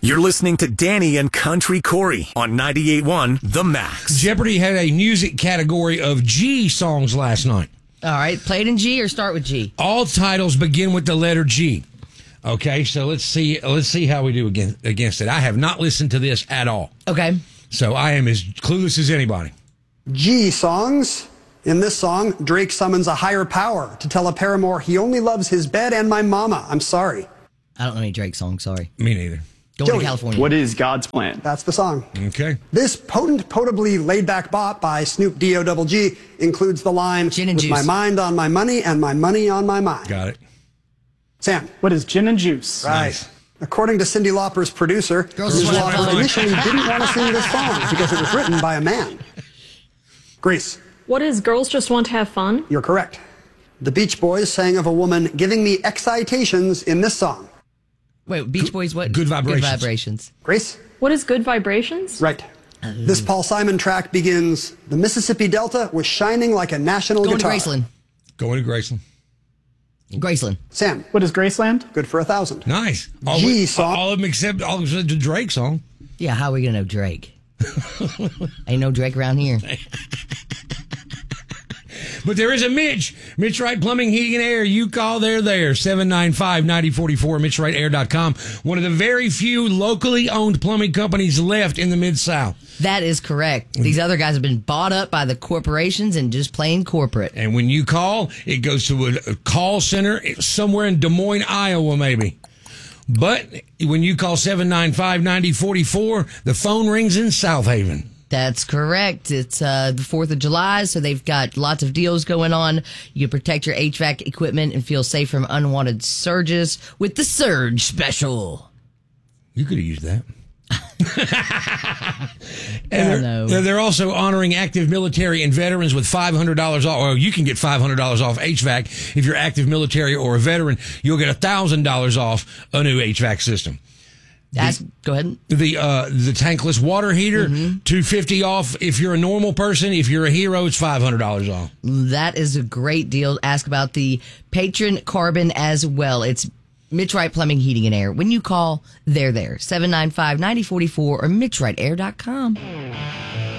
You're listening to Danny and Country Corey on 98.1 The Max. Jeopardy had a music category of G songs last night. All right, play it in G or start with G? All titles begin with the letter G. Okay, so let's see how we do against it. I have not listened to this at all. Okay. So I am as clueless as anybody. G songs. In this song, Drake summons a higher power to tell a paramour he only loves his bed and my mama. I'm sorry. I don't know any Drake songs, sorry. Me neither. Going to California. What is God's plan? That's the song. Okay. This potably laid-back bop by Snoop D-O-double-G includes the line, Gin and with juice. my mind on my money and my money on my mind. Got it. Sam. What is gin and juice? Right. Nice. According to Cyndi Lauper's producer, Girls Ms. Just Wanna Have Lauper Fun. initially didn't want to sing this song because it was written by a man. Grace. What is Girls Just Want to Have Fun? You're correct. The Beach Boys sang of a woman giving me excitations in this song. Wait, Beach Boys, what? Good Vibrations. Good Vibrations. Grace? What is Good Vibrations? Right. This Paul Simon track begins, the Mississippi Delta was shining like a national Going to guitar. Graceland. Going to Graceland. Graceland. Sam. What is Graceland? Good for 1,000. Nice. G song. All of them except the Drake song. Yeah, how are we going to know Drake? Ain't no Drake around here. But there is a Mitch. Mitch Wright Plumbing, Heating, and Air. You call, they're there. 795-9044, MitchWrightAir.com. One of the very few locally owned plumbing companies left in the Mid-South. That is correct. These other guys have been bought up by the corporations and just plain corporate. And when you call, it goes to a call center somewhere in Des Moines, Iowa, maybe. But when you call 795-9044, the phone rings in South Haven. That's correct. It's the 4th of July, so they've got lots of deals going on. You can protect your HVAC equipment and feel safe from unwanted surges with the Surge Special. You could have used that. I know. They're also honoring active military and veterans with $500 off. Or you can get $500 off HVAC. If you're active military or a veteran, you'll get $1,000 off a new HVAC system. Go ahead. The tankless water heater, $250 off. If you're a normal person, if you're a hero, it's $500 off. That is a great deal. Ask about the Patron Carbon as well. It's Mitch Wright Plumbing, Heating, and Air. When you call, they're there. 795-9044 or MitchWrightAir.com.